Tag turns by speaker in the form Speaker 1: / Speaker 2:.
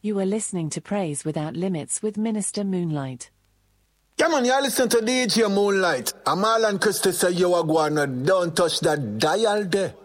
Speaker 1: You are listening to Praise Without Limits with Minister Moonlight.
Speaker 2: Yeah, man, you listen to DJ Moonlight. I'm Alan Christie say you are going to don't touch that dial there.